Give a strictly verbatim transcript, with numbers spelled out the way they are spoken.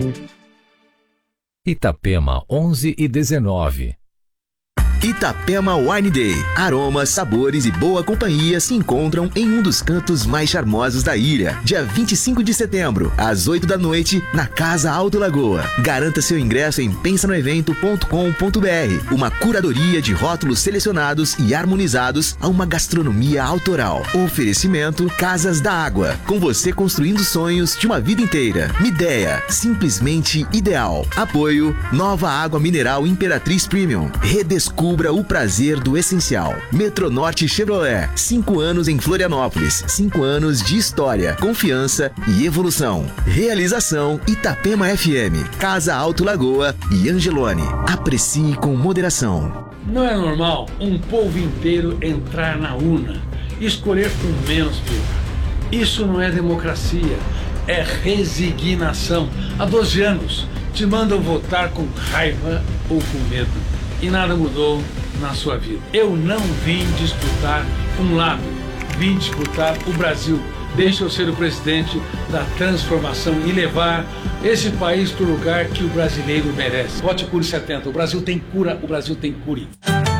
Itapema onze e dezenove. Itapema Wine Day. Aromas, sabores e boa companhia se encontram em um dos cantos mais charmosos da ilha. Dia vinte e cinco de setembro, às oito da noite, na Casa Alto Lagoa. Garanta seu ingresso em pensa no evento ponto com ponto b r. Uma curadoria de rótulos selecionados e harmonizados a uma gastronomia autoral. Oferecimento Casas da Água. Com você construindo sonhos de uma vida inteira. Mideia, simplesmente ideal. Apoio Nova Água Mineral Imperatriz Premium. Redescubra o prazer do essencial. Metronorte Chevrolet. Cinco anos em Florianópolis. Cinco anos de história, confiança e evolução. Realização Itapema F M, Casa Alto Lagoa e Angelone. Aprecie com moderação. Não é normal um povo inteiro entrar na urna e escolher com menos pior. Isso não é democracia, é resignação. Há doze anos te mandam votar com raiva ou com medo. E nada mudou na sua vida. Eu não vim disputar um lado, vim disputar o Brasil. Deixa eu ser o presidente da transformação e levar esse país para o lugar que o brasileiro merece. Vote Cure setenta. O Brasil tem cura, o Brasil tem cure.